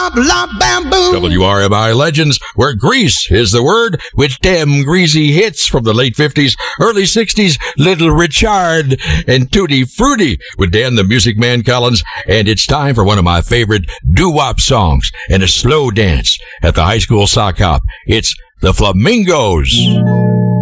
WRMI Legends, where grease is the word, with them greasy hits from the late 50s, early 60s, Little Richard and Tutti Frutti with Dan the Music Man Collins. And it's time for one of my favorite doo-wop songs and a slow dance at the high school sock hop. It's the Flamingos.